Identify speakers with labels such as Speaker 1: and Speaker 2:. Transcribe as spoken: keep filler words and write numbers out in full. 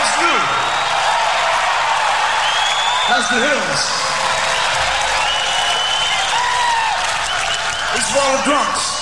Speaker 1: What's new? That's the hills. It's for all the drunks.